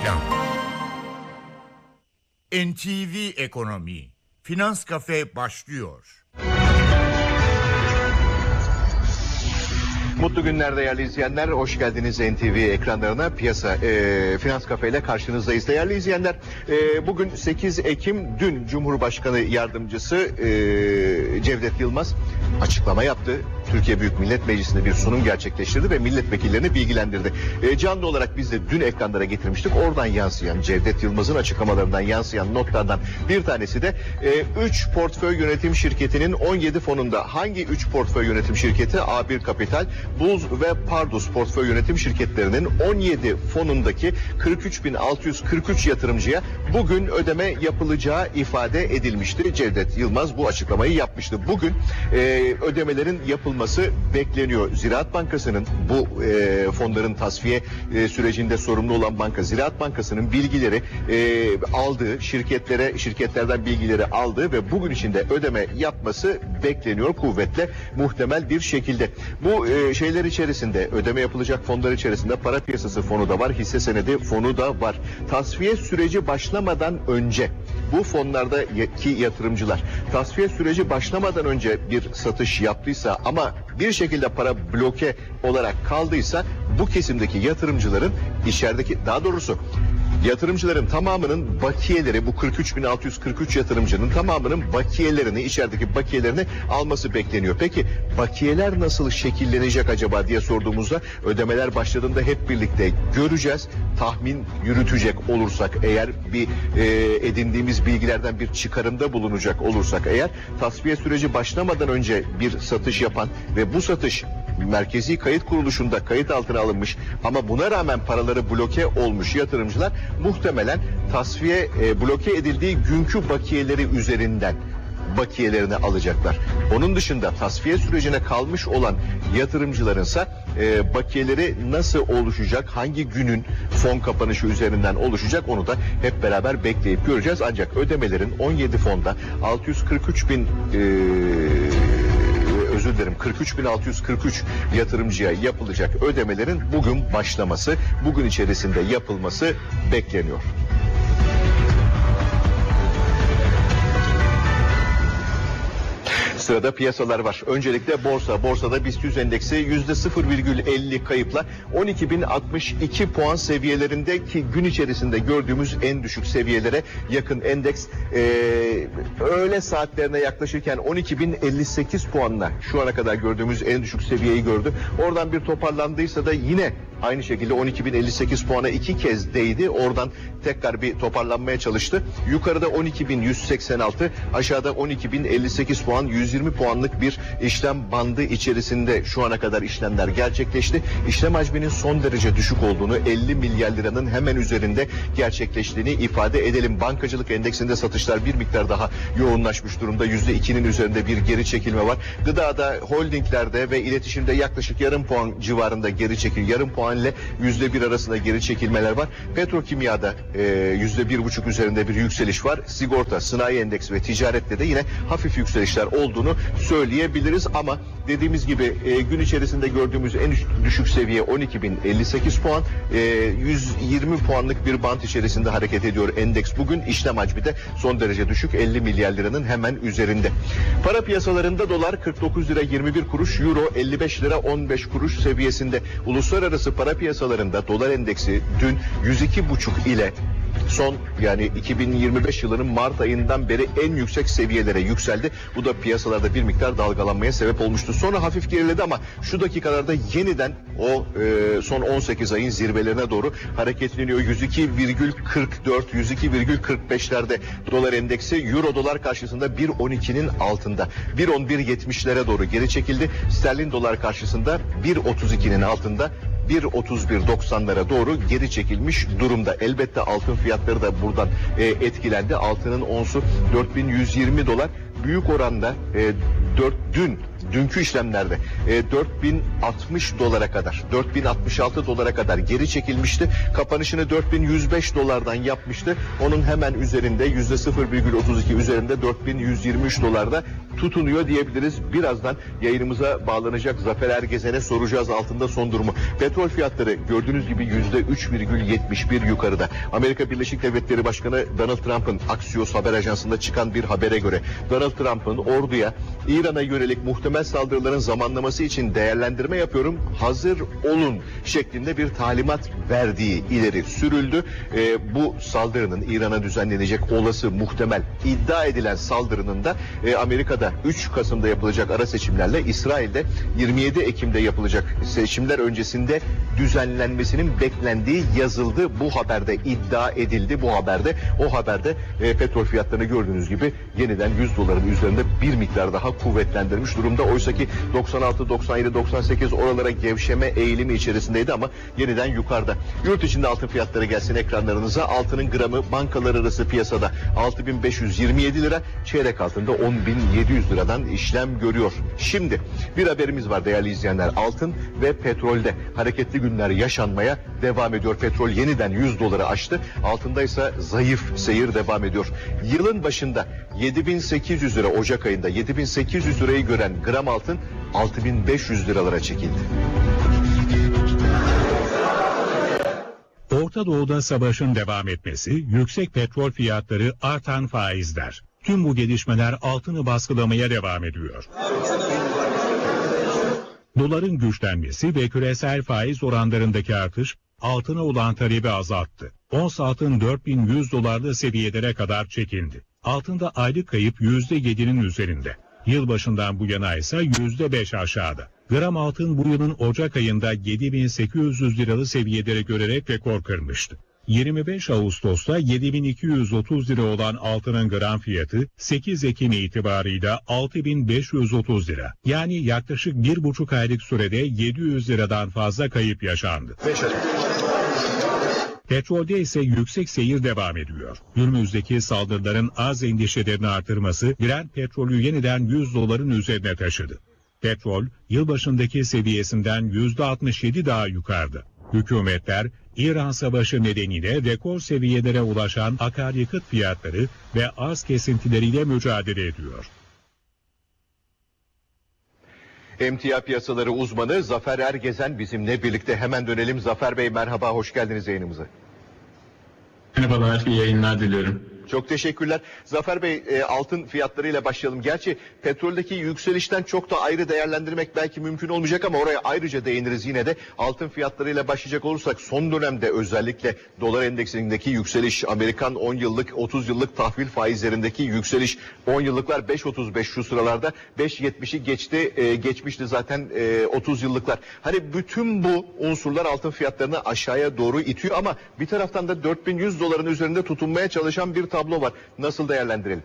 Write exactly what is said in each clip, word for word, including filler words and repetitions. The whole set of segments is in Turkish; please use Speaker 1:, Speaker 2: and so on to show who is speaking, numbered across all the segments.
Speaker 1: Reklam. N T V Ekonomi Finans Kafe başlıyor.
Speaker 2: Mutlu günler değerli izleyenler. Hoş geldiniz N T V ekranlarına. Piyasa e, Finans Kafe ile karşınızdayız değerli izleyenler. E, bugün sekiz Ekim, dün Cumhurbaşkanı Yardımcısı e, Cevdet Yılmaz açıklama yaptı. Türkiye Büyük Millet Meclisi'nde bir sunum gerçekleştirdi ve milletvekillerini bilgilendirdi. E, canlı olarak biz de dün ekranlara getirmiştik. Oradan yansıyan, Cevdet Yılmaz'ın açıklamalarından yansıyan notlardan bir tanesi de üç e, portföy yönetim şirketinin on yedi fonunda hangi üç portföy yönetim şirketi? A bir Kapital, Buz ve Pardus portföy yönetim şirketlerinin on yedi fonundaki kırk üç bin altı yüz kırk üç yatırımcıya bugün ödeme yapılacağı ifade edilmişti. Cevdet Yılmaz bu açıklamayı yapmıştı. Bugün e, ödemelerin yapılması bekleniyor. Ziraat Bankası'nın bu e, fonların tasfiye e, sürecinde sorumlu olan banka Ziraat Bankası'nın bilgileri e, aldığı, şirketlere şirketlerden bilgileri aldığı ve bugün içinde ödeme yapması bekleniyor kuvvetle muhtemel bir şekilde. Bu e, şeyler içerisinde, ödeme yapılacak fonlar içerisinde para piyasası fonu da var, hisse senedi fonu da var. Tasfiye süreci başlamadan önce bu fonlardaki yatırımcılar tasfiye süreci başlamadan önce bir satış yaptıysa ama bir şekilde para bloke olarak kaldıysa bu kesimdeki yatırımcıların içerideki, daha doğrusu yatırımcıların tamamının bakiyeleri, bu kırk üç bin altı yüz kırk üç yatırımcının tamamının bakiyelerini, içerideki bakiyelerini alması bekleniyor. Peki bakiyeler nasıl şekillenecek acaba diye sorduğumuzda ödemeler başladığında hep birlikte göreceğiz. Tahmin yürütecek olursak eğer, bir e, edindiğimiz bilgilerden bir çıkarımda bulunacak olursak eğer, tasfiye süreci başlamadan önce bir satış yapan ve bu satış Merkezi Kayıt Kuruluşu'nda kayıt altına alınmış ama buna rağmen paraları bloke olmuş yatırımcılar muhtemelen tasfiye e, bloke edildiği günkü bakiyeleri üzerinden bakiyelerini alacaklar. Onun dışında tasfiye sürecine kalmış olan yatırımcılarınsa e, bakiyeleri nasıl oluşacak, hangi günün fon kapanışı üzerinden oluşacak, onu da hep beraber bekleyip göreceğiz. Ancak ödemelerin on yedi fonda altı yüz kırk üç bin e, özür dilerim kırk üç bin altı yüz kırk üç yatırımcıya yapılacak ödemelerin bugün başlaması, bugün içerisinde yapılması bekleniyor. Sırada piyasalar var. Öncelikle borsa. Borsada BIST yüz endeksi yüzde sıfır virgül elli kayıpla on iki bin altmış iki puan seviyelerinde, ki gün içerisinde gördüğümüz en düşük seviyelere yakın endeks ee, öğle saatlerine yaklaşırken on iki bin elli sekiz puanla şu ana kadar gördüğümüz en düşük seviyeyi gördü. Oradan bir toparlandıysa da yine aynı şekilde on iki bin elli sekiz puana iki kez değdi. Oradan tekrar bir toparlanmaya çalıştı. Yukarıda on iki bin yüz seksen altı, aşağıda on iki bin elli sekiz puan, yüz yirmi puanlık bir işlem bandı içerisinde şu ana kadar işlemler gerçekleşti. İşlem hacminin son derece düşük olduğunu, elli milyar liranın hemen üzerinde gerçekleştiğini ifade edelim. Bankacılık endeksinde satışlar bir miktar daha yoğunlaşmış durumda. yüzde ikinin üzerinde bir geri çekilme var. Gıdada, holdinglerde ve iletişimde yaklaşık yarım puan civarında geri çekil, yarım puan ile yüzde bir arasında geri çekilmeler var. Petrokimyada yüzde bir buçuk üzerinde bir yükseliş var. Sigorta, sanayi endeksi ve ticarette de yine hafif yükselişler olduğunu söyleyebiliriz ama dediğimiz gibi e, gün içerisinde gördüğümüz en düşük seviye on iki bin elli sekiz puan, e, yüz yirmi puanlık bir bant içerisinde hareket ediyor endeks. Bugün işlem hacmi de son derece düşük, elli milyar liranın hemen üzerinde. Para piyasalarında dolar kırk dokuz lira yirmi bir kuruş, euro elli beş lira on beş kuruş seviyesinde. Uluslararası para piyasalarında dolar endeksi dün yüz iki buçuk ile son, yani iki bin yirmi beş yılının Mart ayından beri en yüksek seviyelere yükseldi. Bu da piyasalarda bir miktar dalgalanmaya sebep olmuştu. Sonra hafif geriledi ama şu dakikalarda yeniden o e, son on sekiz ayın zirvelerine doğru hareketleniyor. yüz iki virgül kırk dört, yüz iki virgül kırk beşlerde dolar endeksi. Euro dolar karşısında bir on ikinin altında. bir on bir yetmişlere doğru geri çekildi. Sterlin dolar karşısında bir otuz ikinin altında. bir otuz bir doksanlara doğru geri çekilmiş durumda. Elbette altın fiyatları da buradan e, etkilendi. Altının onsu dört bin yüz yirmi dolar. Büyük oranda e, dört dün dünkü işlemlerde e, dört bin altmış dolara kadar, dört bin altmış altı dolara kadar geri çekilmişti. Kapanışını dört bin yüz beş dolardan yapmıştı. Onun hemen üzerinde yüzde sıfır virgül otuz iki üzerinde dört bin yüz yirmi üç dolarda tutunuyor diyebiliriz. Birazdan yayınımıza bağlanacak Zafer Ergezen'e soracağız altında son durumu. Petrol fiyatları gördüğünüz gibi yüzde üç virgül yetmiş bir yukarıda. Amerika Birleşik Devletleri Başkanı Donald Trump'ın Axios haber ajansında çıkan bir habere göre Donald Trump'ın orduya İran'a yönelik muhtemel saldırıların zamanlaması için değerlendirme yapıyorum, hazır olun şeklinde bir talimat verdiği ileri sürüldü. E, bu saldırının İran'a düzenlenecek olası muhtemel iddia edilen saldırının da e, Amerika'da üç Kasım'da yapılacak ara seçimlerle İsrail'de yirmi yedi Ekim'de yapılacak seçimler öncesinde düzenlenmesinin beklendiği yazıldı. Bu haberde iddia edildi. Bu haberde o haberde e, petrol fiyatlarını gördüğünüz gibi yeniden yüz doların üzerinde bir miktar daha kuvvetlendirmiş durumda. Oysa ki doksan altı, doksan yedi, doksan sekiz oralara gevşeme eğilimi içerisindeydi ama yeniden yukarıda. Yurt içinde altın fiyatları gelsin ekranlarınıza. Altının gramı bankalar arası piyasada altı bin beş yüz yirmi yedi lira, çeyrek altında on bin yedi yüz liradan işlem görüyor. Şimdi bir haberimiz var değerli izleyenler. Altın ve petrolde hareketli günler yaşanmaya devam ediyor. Petrol yeniden yüz doları aştı. Altında ise zayıf seyir devam ediyor. Yılın başında yedi bin sekiz yüz lira, Ocak ayında yedi bin sekiz yüz lirayı gören gram altın altı bin beş yüz liralara çekildi.
Speaker 3: Orta Doğu'da savaşın devam etmesi, yüksek petrol fiyatları, artan faizler. Tüm bu gelişmeler altını baskılamaya devam ediyor. Doların güçlenmesi ve küresel faiz oranlarındaki artış altına olan talebi azalttı. Ons altın dört bin yüz dolarlı seviyelere kadar çekildi. Altında aylık kayıp yüzde yedinin üzerinde. Yılbaşından bu yana ise yüzde beş aşağıda. Gram altın bu yılın Ocak ayında yedi bin sekiz yüz liralı seviyelere görerek rekor kırmıştı. yirmi beş Ağustos'ta yedi bin iki yüz otuz lira olan altının gram fiyatı sekiz Ekim itibarıyla altı bin beş yüz otuz lira. Yani yaklaşık bir buçuk aylık sürede yedi yüz liradan fazla kayıp yaşandı. Petrolde ise yüksek seyir devam ediyor. Hürmüz'deki saldırıların arz endişelerini artırması Brent petrolü yeniden yüz doların üzerine taşıdı. Petrol, yılbaşındaki seviyesinden yüzde altmış yedi daha yukarıda. Hükümetler, İran Savaşı nedeniyle rekor seviyelere ulaşan akaryakıt fiyatları ve arz kesintileriyle mücadele ediyor.
Speaker 2: Emtia piyasaları uzmanı Zafer Ergezen bizimle birlikte. Hemen dönelim. Zafer Bey merhaba, hoş geldiniz yayınımıza.
Speaker 4: Merhabalar, iyi yayınlar diliyorum.
Speaker 2: Çok teşekkürler. Zafer Bey, e, altın fiyatlarıyla başlayalım. Gerçi petroldeki yükselişten çok da ayrı değerlendirmek belki mümkün olmayacak ama oraya ayrıca değiniriz yine de. Altın fiyatlarıyla başlayacak olursak son dönemde özellikle dolar endeksindeki yükseliş, Amerikan on yıllık, otuz yıllık tahvil faizlerindeki yükseliş, on yıllıklar beş otuz beş şu sıralarda, beş yetmişi geçti, e, geçmişti zaten e, otuz yıllıklar. Hani bütün bu unsurlar altın fiyatlarını aşağıya doğru itiyor ama bir taraftan da dört bin yüz doların üzerinde tutunmaya çalışan bir tablo var. Nasıl değerlendirelim?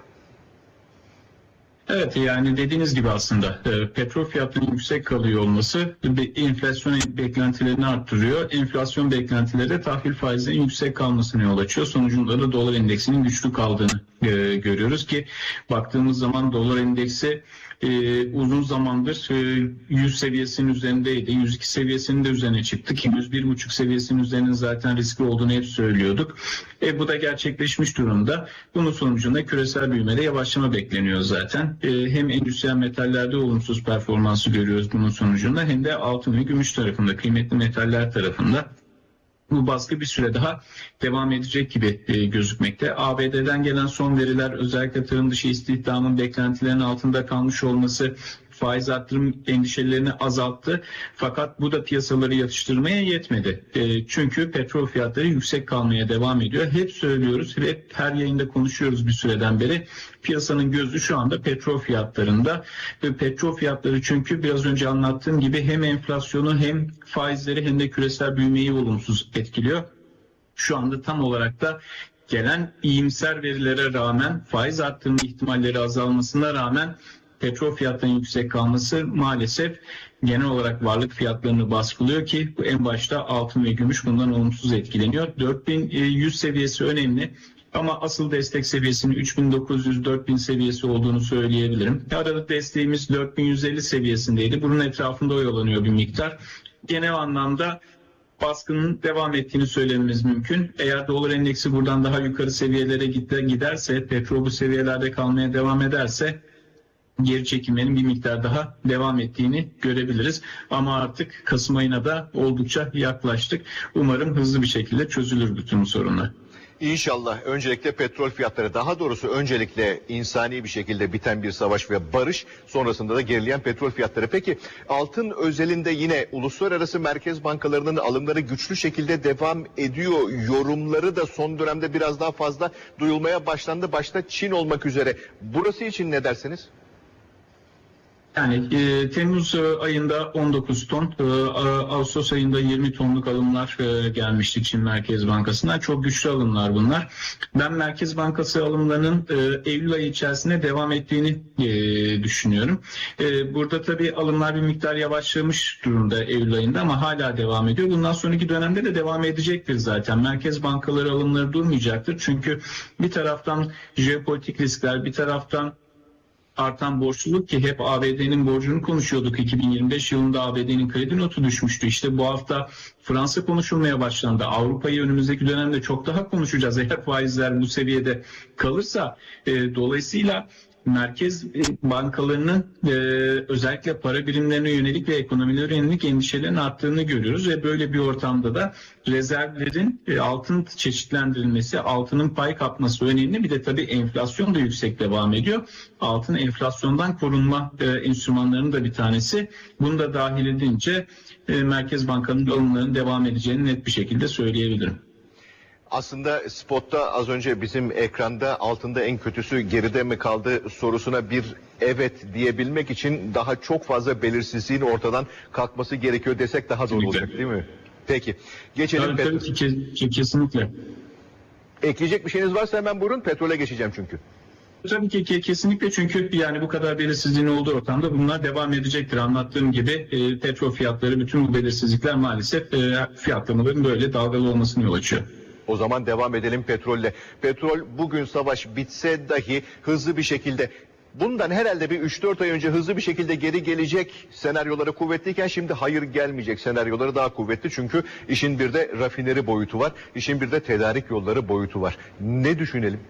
Speaker 4: Evet, yani dediğiniz gibi aslında e, petrol fiyatlarının yüksek kalıyor olması enflasyon beklentilerini arttırıyor. Enflasyon beklentileri de tahvil faizlerinin yüksek kalmasına yol açıyor. Sonucunda da dolar endeksinin güçlü kaldığını e, görüyoruz ki baktığımız zaman dolar endeksi e, uzun zamandır e, yüz seviyesinin üzerindeydi. yüz iki seviyesinin de üzerine çıktı ki yüz bir buçuk seviyesinin üzerinin zaten riskli olduğunu hep söylüyorduk. E, bu da gerçekleşmiş durumda. Bunun sonucunda küresel büyümede yavaşlama bekleniyor zaten. E, hem endüstriyel metallerde olumsuz performansı görüyoruz bunun sonucunda hem de altın ve gümüş tarafında, kıymetli metaller tarafında. Bu baskı bir süre daha devam edecek gibi e, gözükmekte. A B D'den gelen son veriler özellikle tarım dışı istihdamın beklentilerinin altında kalmış olması faiz arttırım endişelerini azalttı. Fakat bu da piyasaları yatıştırmaya yetmedi. E, çünkü petrol fiyatları yüksek kalmaya devam ediyor. Hep söylüyoruz, hep her yayında konuşuyoruz bir süreden beri. Piyasanın gözü şu anda petrol fiyatlarında. Ve petrol fiyatları çünkü biraz önce anlattığım gibi hem enflasyonu hem faizleri hem de küresel büyümeyi olumsuz etkiliyor. Şu anda tam olarak da gelen iyimser verilere rağmen, faiz arttırma ihtimalleri azalmasına rağmen petrol fiyatlarının yüksek kalması maalesef genel olarak varlık fiyatlarını baskılıyor ki bu en başta altın ve gümüş bundan olumsuz etkileniyor. dört bin yüz seviyesi önemli ama asıl destek seviyesinin üç bin dokuz yüz dört bin seviyesi olduğunu söyleyebilirim. Arada desteğimiz dört bin yüz elli seviyesindeydi. Bunun etrafında oyalanıyor bir miktar. Genel anlamda baskının devam ettiğini söylememiz mümkün. Eğer dolar endeksi buradan daha yukarı seviyelere giderse, petrol bu seviyelerde kalmaya devam ederse geri çekilmenin bir miktar daha devam ettiğini görebiliriz. Ama artık Kasım ayına da oldukça yaklaştık. Umarım hızlı bir şekilde çözülür bütün bu sorunlar.
Speaker 2: İnşallah. Öncelikle petrol fiyatları, daha doğrusu öncelikle insani bir şekilde biten bir savaş ve barış, sonrasında da gerileyen petrol fiyatları. Peki altın özelinde yine uluslararası merkez bankalarının alımları güçlü şekilde devam ediyor. Yorumları da son dönemde biraz daha fazla duyulmaya başlandı. Başta Çin olmak üzere. Burası için ne dersiniz?
Speaker 4: Yani e, Temmuz e, ayında on dokuz ton, e, Ağustos ayında yirmi tonluk alımlar e, gelmişti Çin Merkez Bankası'ndan. Çok güçlü alımlar bunlar. Ben Merkez Bankası alımlarının e, Eylül ayı içerisinde devam ettiğini e, düşünüyorum. E, burada tabii alımlar bir miktar yavaşlamış durumda Eylül ayında ama hala devam ediyor. Bundan sonraki dönemde de devam edecektir zaten. Merkez bankaları alımları durmayacaktır. Çünkü bir taraftan jeopolitik riskler, bir taraftan artan borçluluk, ki hep A B D'nin borcunu konuşuyorduk. iki bin yirmi beş yılında A B D'nin kredi notu düşmüştü. İşte bu hafta Fransa konuşulmaya başlandı. Avrupa'yı önümüzdeki dönemde çok daha konuşacağız eğer faizler bu seviyede kalırsa. E, dolayısıyla merkez bankalarının e, özellikle para birimlerine yönelik ve ekonomilere yönelik endişelerin arttığını görüyoruz ve böyle bir ortamda da rezervlerin e, altın çeşitlendirilmesi, altının pay kapması önemli. Bir de tabii enflasyon da yüksek devam ediyor. Altın enflasyondan korunma e, enstrümanlarının da bir tanesi. Bunu da dahil edince e, merkez bankanın alımlarının devam edeceğini net bir şekilde söyleyebilirim.
Speaker 2: Aslında spotta az önce bizim ekranda altında en kötüsü geride mi kaldı sorusuna bir evet diyebilmek için daha çok fazla belirsizliğin ortadan kalkması gerekiyor desek daha doğru olacak değil mi? Peki. Geçelim.
Speaker 4: Tabii, tabii ki, kesinlikle.
Speaker 2: Ekleyecek bir şeyiniz varsa hemen buyurun. Petrole geçeceğim çünkü.
Speaker 4: Tabii ki kesinlikle, çünkü yani bu kadar belirsizliğin olduğu ortamda bunlar devam edecektir. Anlattığım gibi e, petrol fiyatları, bütün bu belirsizlikler maalesef e, fiyatlamaların böyle dalgalı olmasını yol açıyor.
Speaker 2: O zaman devam edelim petrolle. Petrol bugün savaş bitse dahi hızlı bir şekilde, bundan herhalde bir üç dört ay önce hızlı bir şekilde geri gelecek senaryoları kuvvetliyken şimdi hayır gelmeyecek senaryoları daha kuvvetli. Çünkü işin bir de rafineri boyutu var. İşin bir de tedarik yolları boyutu var. Ne düşünelim?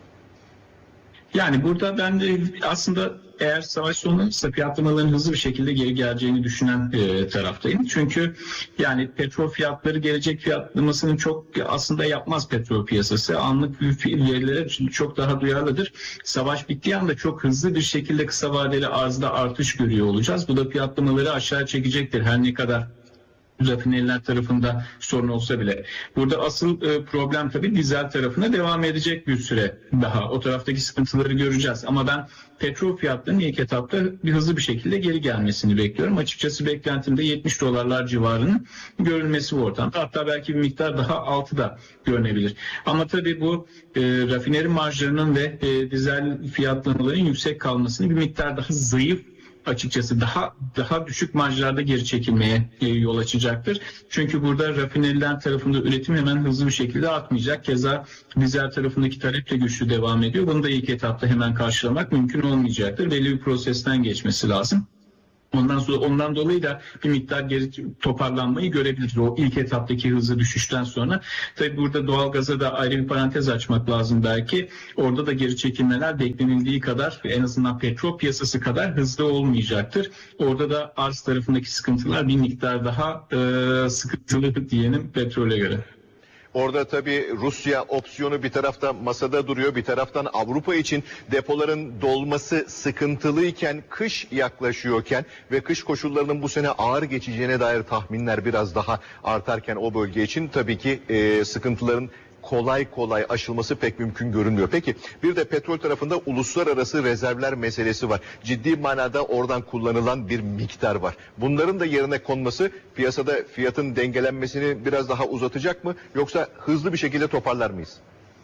Speaker 4: Yani burada ben de aslında eğer savaş sonlanırsa fiyatlamaların hızlı bir şekilde geri geleceğini düşünen e, taraftayım. Çünkü yani petrol fiyatları gelecek fiyatlamasını çok aslında yapmaz petrol piyasası. Anlık verilere çok daha duyarlıdır. Savaş bittiği anda çok hızlı bir şekilde kısa vadeli arzda artış görüyor olacağız. Bu da fiyatlamaları aşağı çekecektir her ne kadar rafineriler tarafında sorun olsa bile. Burada asıl e, problem tabii dizel tarafına devam edecek bir süre daha. O taraftaki sıkıntıları göreceğiz. Ama ben petrol fiyatlarının ilk etapta bir hızlı bir şekilde geri gelmesini bekliyorum. Açıkçası beklentimde yetmiş dolarlar civarının görülmesi bu ortamda. Hatta belki bir miktar daha altı da görünebilir. Ama tabii bu e, rafineri marjlarının ve e, dizel fiyatlamaların yüksek kalmasını bir miktar daha zayıf, açıkçası daha daha düşük marjlarda geri çekilmeye e, yol açacaktır. Çünkü burada rafineriler tarafında üretim hemen hızlı bir şekilde artmayacak. Keza dizel tarafındaki talep de güçlü devam ediyor. Bunu da ilk etapta hemen karşılamak mümkün olmayacaktır. Belli bir prosesten geçmesi lazım. Ondan sonra ondan dolayı da bir miktar geri toparlanmayı görebiliriz o ilk etaptaki hızlı düşüşten sonra. Tabii burada doğalgaza da ayrı bir parantez açmak lazım belki. Orada da geri çekilmeler beklenildiği kadar, en azından petrol piyasası kadar hızlı olmayacaktır. Orada da arz tarafındaki sıkıntılar bir miktar daha e, sıkıntılı diyelim petrole göre.
Speaker 2: Orada tabii Rusya opsiyonu bir taraftan masada duruyor, bir taraftan Avrupa için depoların dolması sıkıntılıyken, kış yaklaşıyorken ve kış koşullarının bu sene ağır geçeceğine dair tahminler biraz daha artarken o bölge için tabii ki e, sıkıntıların kolay kolay aşılması pek mümkün görünmüyor. Peki bir de petrol tarafında uluslararası rezervler meselesi var. Ciddi manada oradan kullanılan bir miktar var. Bunların da yerine konması piyasada fiyatın dengelenmesini biraz daha uzatacak mı? Yoksa hızlı bir şekilde toparlar mıyız?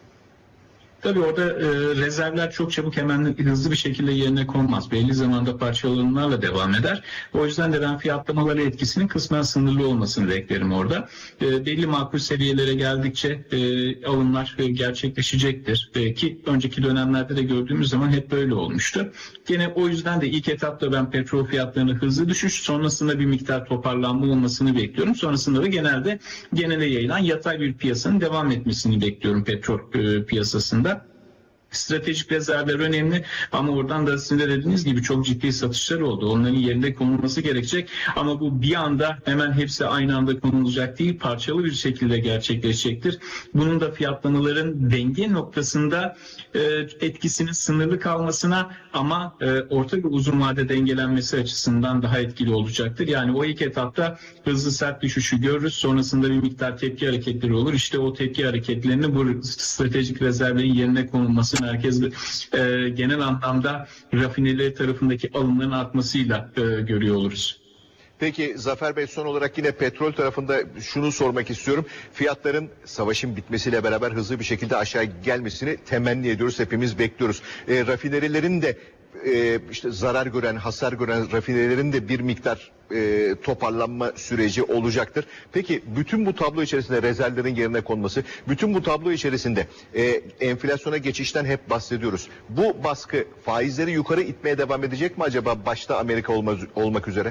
Speaker 4: Tabii orada e, rezervler çok çabuk hemen hızlı bir şekilde yerine konmaz. Belli zamanda parçalanmalarla devam eder. O yüzden de ben fiyatlamaları etkisinin kısmen sınırlı olmasını beklerim orada. E, belli makul seviyelere geldikçe e, alımlar e, gerçekleşecektir. E, ki önceki dönemlerde de gördüğümüz zaman hep böyle olmuştu. Gene o yüzden de ilk etapta ben petrol fiyatlarının hızlı düşüş, sonrasında bir miktar toparlanma olmasını bekliyorum. Sonrasında da genelde genele yayılan yatay bir piyasanın devam etmesini bekliyorum petrol e, piyasasında. Stratejik rezervler önemli ama oradan da sizin de dediğiniz gibi çok ciddi satışlar oldu. Onların yerinde konulması gerekecek ama bu bir anda hemen hepsi aynı anda konulacak değil, parçalı bir şekilde gerçekleşecektir. Bunun da fiyatlamaların denge noktasında e, etkisinin sınırlı kalmasına ama e, orta ve uzun vade dengelenmesi açısından daha etkili olacaktır. Yani o ilk etapta hızlı sert düşüşü görürüz. Sonrasında bir miktar tepki hareketleri olur. İşte o tepki hareketlerini bu stratejik rezervlerin yerine konulması merkezli e, genel anlamda rafineleri tarafındaki alımların artmasıyla e, görüyor oluruz.
Speaker 2: Peki Zafer Bey, son olarak yine petrol tarafında şunu sormak istiyorum. Fiyatların savaşın bitmesiyle beraber hızlı bir şekilde aşağı gelmesini temenni ediyoruz. Hepimiz bekliyoruz. E, rafinerilerin de e, işte zarar gören, hasar gören rafinerilerin de bir miktar e, toparlanma süreci olacaktır. Peki bütün bu tablo içerisinde rezervlerin yerine konması, bütün bu tablo içerisinde e, enflasyona geçişten hep bahsediyoruz. Bu baskı faizleri yukarı itmeye devam edecek mi acaba, başta Amerika olmaz, olmak üzere?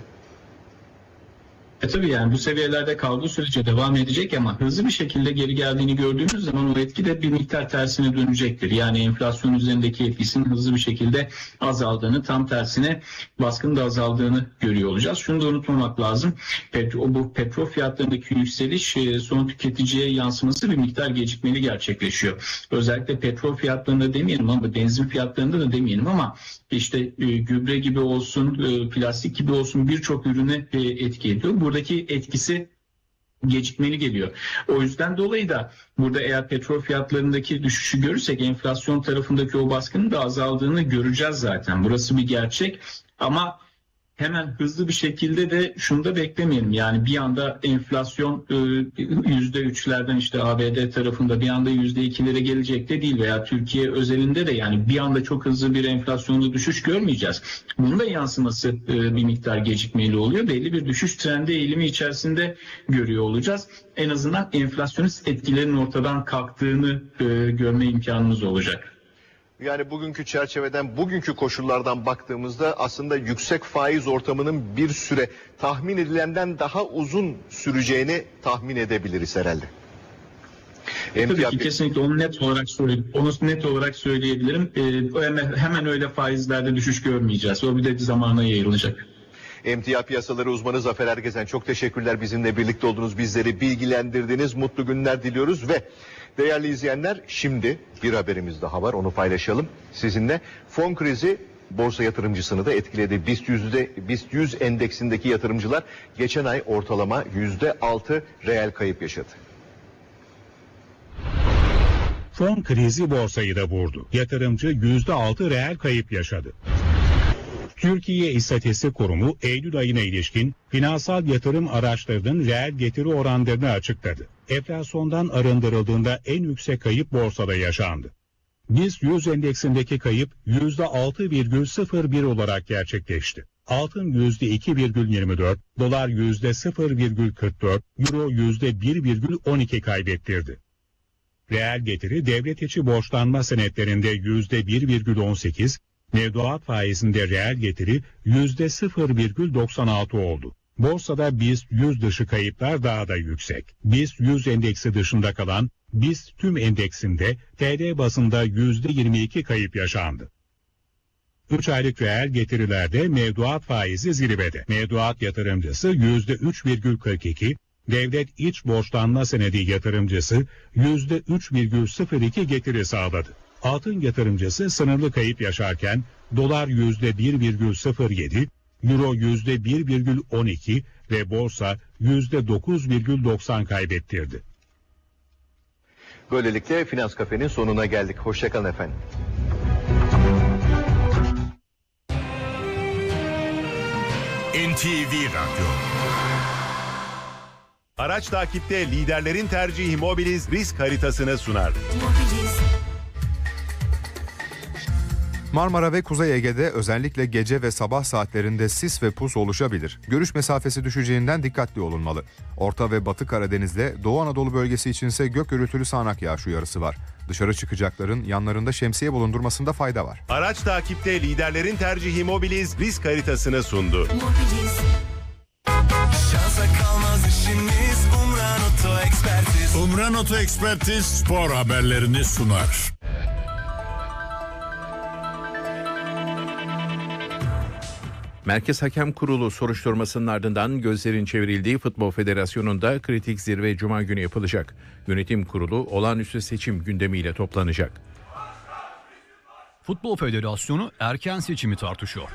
Speaker 4: E tabii yani bu seviyelerde kaldığı sürece devam edecek ama hızlı bir şekilde geri geldiğini gördüğümüz zaman o etki de bir miktar tersine dönecektir. Yani enflasyon üzerindeki etkisinin hızlı bir şekilde azaldığını, tam tersine baskının da azaldığını görüyor olacağız. Şunu da unutmamak lazım. Petro, bu petrol fiyatlarındaki yükseliş son tüketiciye yansıması bir miktar gecikmeli gerçekleşiyor. Özellikle petrol fiyatlarında demeyelim ama benzin fiyatlarında da demeyelim ama işte e, gübre gibi olsun, e, plastik gibi olsun birçok ürüne e, etki ediyor. Buradaki etkisi gecikmeli geliyor. O yüzden dolayı da burada eğer petrol fiyatlarındaki düşüşü görürsek enflasyon tarafındaki o baskının da azaldığını göreceğiz zaten. Burası bir gerçek ama hemen hızlı bir şekilde de şunu da beklemeyelim. Yani bir anda enflasyon yüzde üçlerden işte A B D tarafında bir anda yüzde ikilere gelecek de değil veya Türkiye özelinde de yani bir anda çok hızlı bir enflasyonda düşüş görmeyeceğiz. Bunun da yansıması bir miktar gecikmeli oluyor. Belli bir düşüş trendi eğilimi içerisinde görüyor olacağız. En azından enflasyonist etkilerin ortadan kalktığını görme imkanımız olacak.
Speaker 2: Yani bugünkü çerçeveden, bugünkü koşullardan baktığımızda aslında yüksek faiz ortamının bir süre tahmin edilenden daha uzun süreceğini tahmin edebiliriz herhalde.
Speaker 4: Tabii ki kesinlikle onu net olarak söyle, onu net olarak söyleyebilirim. Ee, hemen, hemen öyle faizlerde düşüş görmeyeceğiz. O bir de bir zamana yayılacak.
Speaker 2: Emtia piyasaları uzmanı Zafer Ergezen, çok teşekkürler, bizimle birlikte oldunuz, bizleri bilgilendirdiniz, mutlu günler diliyoruz ve değerli izleyenler, şimdi bir haberimiz daha var, onu paylaşalım sizinle. Fon krizi borsa yatırımcısını da etkiledi. BIST yüzde BIST yüz endeksindeki yatırımcılar geçen ay ortalama yüzde altı reel kayıp yaşadı.
Speaker 3: Fon krizi borsayı da vurdu. Yatırımcı yüzde altı reel kayıp yaşadı. Türkiye İstatistik Kurumu Eylül ayına ilişkin finansal yatırım araçlarının reel getiri oranlarını açıkladı. Enflasyondan arındırıldığında en yüksek kayıp borsada yaşandı. BIST yüz endeksindeki kayıp yüzde altı virgül sıfır bir olarak gerçekleşti. Altın yüzde iki virgül yirmi dört, dolar yüzde sıfır virgül kırk dört, euro yüzde bir virgül on iki kaybettirdi. Reel getiri devlet içi borçlanma senetlerinde yüzde bir virgül on sekiz, mevduat faizinde reel getiri yüzde sıfır virgül doksan altı oldu. Borsada BIST yüz dışı kayıplar daha da yüksek. BIST yüz endeksi dışında kalan BIST tüm endeksinde T L bazında yüzde yirmi iki kayıp yaşandı. üç aylık reel getirilerde mevduat faizi zirvede. Mevduat yatırımcısı yüzde üç virgül kırk iki, devlet iç borçlanma senedi yatırımcısı yüzde üç virgül sıfır iki getiri sağladı. Altın yatırımcısı sınırlı kayıp yaşarken dolar yüzde bir virgül sıfır yedi, euro yüzde bir virgül on iki ve borsa yüzde dokuz virgül doksan kaybettirdi.
Speaker 2: Böylelikle Finans Kafe'nin sonuna geldik. Hoşçakalın efendim.
Speaker 1: N T V Radyo.
Speaker 5: Araç takipte liderlerin tercihi Mobiliz risk haritasını sunar.
Speaker 6: Marmara ve Kuzey Ege'de özellikle gece ve sabah saatlerinde sis ve pus oluşabilir. Görüş mesafesi düşeceğinden dikkatli olunmalı. Orta ve Batı Karadeniz'de Doğu Anadolu bölgesi içinse gök gürültülü sağanak yağış uyarısı var. Dışarı çıkacakların yanlarında şemsiye bulundurmasında fayda var.
Speaker 5: Araç takipte liderlerin tercihi Mobiliz risk haritasını sundu.
Speaker 7: Mobiliz. Şansa kalmaz işimiz Umran Oto Ekspertiz. Umran Oto Ekspertiz spor haberlerini sunar.
Speaker 8: Merkez Hakem Kurulu soruşturmasının ardından gözlerin çevrildiği Futbol Federasyonu'nda kritik zirve Cuma günü yapılacak. Yönetim Kurulu olağanüstü seçim gündemiyle toplanacak.
Speaker 9: Futbol Federasyonu erken seçimi tartışıyor.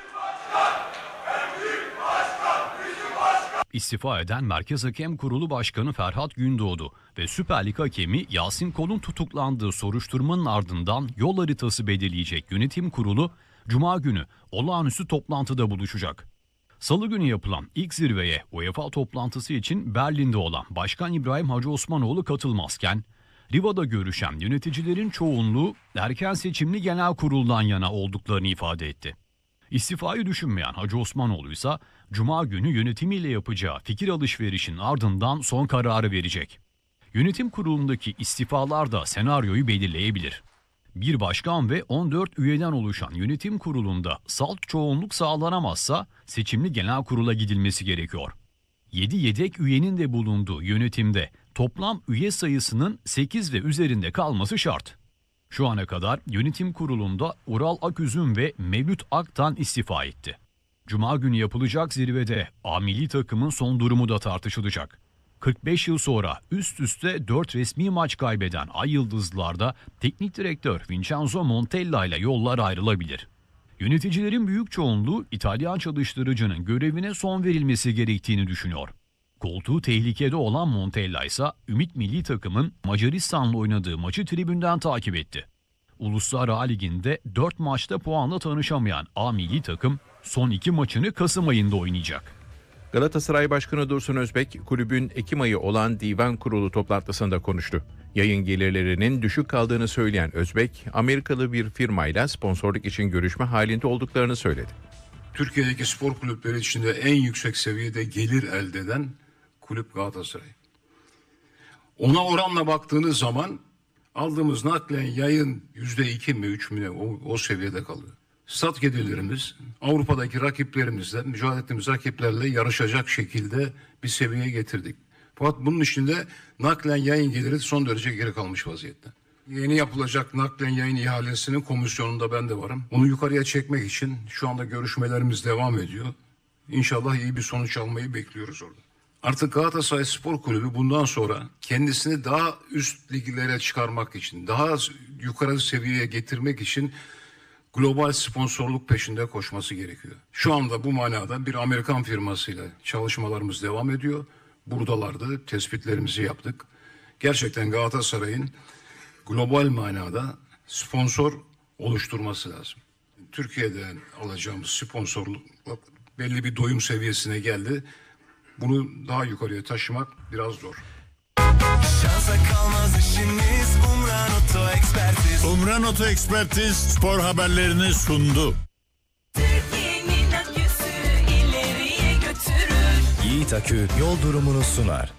Speaker 9: İstifa eden Merkez Hakem Kurulu Başkanı Ferhat Gündoğdu ve Süper Lig hakemi Yasin Kol'un tutuklandığı soruşturmanın ardından yol haritası belirleyecek Yönetim Kurulu Cuma günü olağanüstü toplantıda buluşacak. Salı günü yapılan ilk zirveye UEFA toplantısı için Berlin'de olan Başkan İbrahim Hacı Osmanoğlu katılmazken, Riva'da görüşen yöneticilerin çoğunluğu erken seçimli genel kuruldan yana olduklarını ifade etti. İstifayı düşünmeyen Hacı Osmanoğlu ise Cuma günü yönetimiyle yapacağı fikir alışverişin ardından son kararı verecek. Yönetim kurulundaki istifalar da senaryoyu belirleyebilir. Bir başkan ve on dört üyeden oluşan yönetim kurulunda salt çoğunluk sağlanamazsa seçimli genel kurula gidilmesi gerekiyor. yedi yedek üyenin de bulunduğu yönetimde toplam üye sayısının sekiz ve üzerinde kalması şart. Şu ana kadar yönetim kurulunda Ural Aküzüm ve Mevlüt Aktan istifa etti. Cuma günü yapılacak zirvede A milli takımın son durumu da tartışılacak. kırk beş yıl sonra üst üste dört resmi maç kaybeden Ay Yıldızlılar'da teknik direktör Vincenzo Montella ile yollar ayrılabilir. Yöneticilerin büyük çoğunluğu İtalyan çalıştırıcının görevine son verilmesi gerektiğini düşünüyor. Koltuğu tehlikede olan Montella ise Ümit Milli Takım'ın Macaristan'la oynadığı maçı tribünden takip etti. Uluslar A Ligi'nde dört maçta puanla tanışamayan A Milli Takım son iki maçını Kasım ayında oynayacak.
Speaker 8: Galatasaray Başkanı Dursun Özbek, kulübün Ekim ayı olan divan kurulu toplantısında konuştu. Yayın gelirlerinin düşük kaldığını söyleyen Özbek, Amerikalı bir firmayla sponsorluk için görüşme halinde olduklarını söyledi.
Speaker 10: Türkiye'deki spor kulüpleri içinde en yüksek seviyede gelir elde eden kulüp Galatasaray. Ona oranla baktığınız zaman aldığımız naklen yayın yüzde iki mi üç mü o, o seviyede kalıyor. Stat gelirlerimiz Avrupa'daki rakiplerimizle, mücadele ettiğimiz rakiplerle yarışacak şekilde bir seviyeye getirdik. Fakat bunun içinde naklen yayın geliri son derece geri kalmış vaziyette. Yeni yapılacak naklen yayın ihalesinin komisyonunda ben de varım. Onu yukarıya çekmek için şu anda görüşmelerimiz devam ediyor. İnşallah iyi bir sonuç almayı bekliyoruz orada. Artık Galatasaray Spor Kulübü bundan sonra kendisini daha üst liglere çıkarmak için, daha yukarı seviyeye getirmek için global sponsorluk peşinde koşması gerekiyor. Şu anda bu manada bir Amerikan firmasıyla çalışmalarımız devam ediyor. Buradalardı, tespitlerimizi yaptık. Gerçekten Galatasaray'ın global manada sponsor oluşturması lazım. Türkiye'den alacağımız sponsorluk belli bir doyum seviyesine geldi. Bunu daha yukarıya taşımak biraz zor.
Speaker 7: Şansa kalmaz işimiz Umran Oto Ekspertiz.
Speaker 11: Umran Oto Ekspertiz spor haberlerini sundu.
Speaker 7: Türkiye'nin aküsü ileriye götürür.
Speaker 12: Yiğit Akü yol durumunu sunar.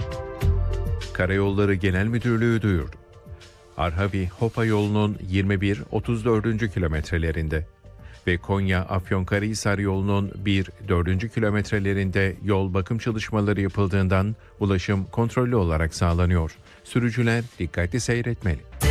Speaker 8: Karayolları Genel Müdürlüğü duyurdu. Arhavi-Hopa yolunun yirmi bir otuz dördüncü kilometrelerinde ve Konya-Afyonkarahisar yolunun bir dördüncü kilometrelerinde yol bakım çalışmaları yapıldığından ulaşım kontrollü olarak sağlanıyor. Sürücüler dikkatli seyretmeli.